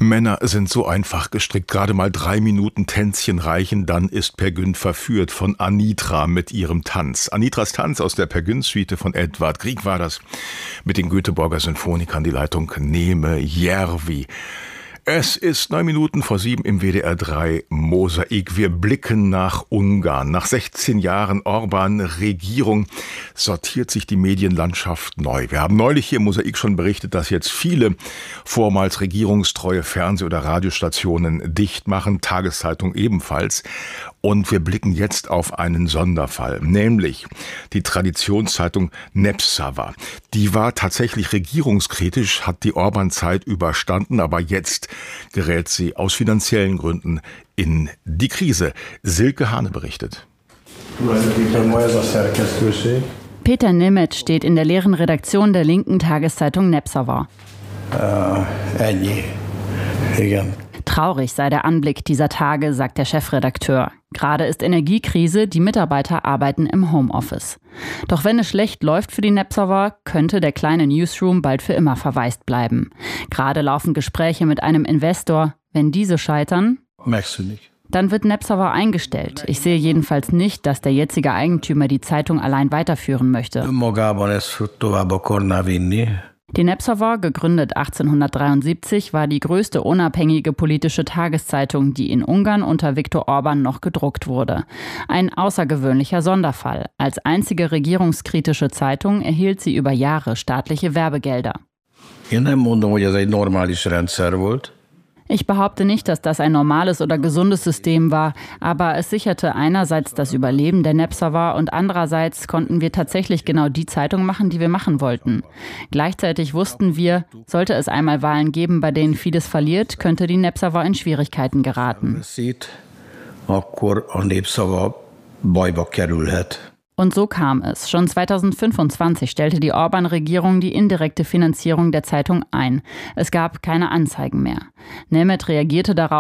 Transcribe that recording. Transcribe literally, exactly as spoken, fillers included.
Männer sind so einfach gestrickt. Gerade mal drei Minuten Tänzchen reichen, dann ist Per Gynt verführt von Anitra mit ihrem Tanz. Anitras Tanz aus der Per Gynt-Suite von Edvard Grieg war das. Mit den Göteborger Sinfonikern die Leitung Neme Järvi. Es ist neun Minuten vor sieben im W D R drei Mosaik. Wir blicken nach Ungarn. Nach sechzehn Jahren Orban-Regierung sortiert sich die Medienlandschaft neu. Wir haben neulich hier im Mosaik schon berichtet, dass jetzt viele vormals regierungstreue Fernseh- oder Radiostationen dicht machen, Tageszeitung ebenfalls. Und wir blicken jetzt auf einen Sonderfall, nämlich die Traditionszeitung Népszava. Die war tatsächlich regierungskritisch, hat die Orban-Zeit überstanden, aber jetzt gerät sie aus finanziellen Gründen in die Krise. Silke Hane berichtet. Peter Nemeth steht in der leeren Redaktion der linken Tageszeitung Népszava. Ennyi. Igen. Traurig sei der Anblick dieser Tage, sagt der Chefredakteur. Gerade ist Energiekrise, die Mitarbeiter arbeiten im Homeoffice. Doch wenn es schlecht läuft für die Népszava, könnte der kleine Newsroom bald für immer verwaist bleiben. Gerade laufen Gespräche mit einem Investor. Wenn diese scheitern, dann wird Népszava eingestellt. Ich sehe jedenfalls nicht, dass der jetzige Eigentümer die Zeitung allein weiterführen möchte. Die Népszava, gegründet achtzehnhundertdreiundsiebzig, war die größte unabhängige politische Tageszeitung, die in Ungarn unter Viktor Orban noch gedruckt wurde. Ein außergewöhnlicher Sonderfall. Als einzige regierungskritische Zeitung erhielt sie über Jahre staatliche Werbegelder. Ich behaupte nicht, dass das ein normales oder gesundes System war, aber es sicherte einerseits das Überleben der Népszava und andererseits konnten wir tatsächlich genau die Zeitung machen, die wir machen wollten. Gleichzeitig wussten wir, sollte es einmal Wahlen geben, bei denen Fidesz verliert, könnte die Népszava in Schwierigkeiten geraten. Und so kam es. Schon zweitausendfünfundzwanzig stellte die Orban-Regierung die indirekte Finanzierung der Zeitung ein. Es gab keine Anzeigen mehr. Nemeth reagierte darauf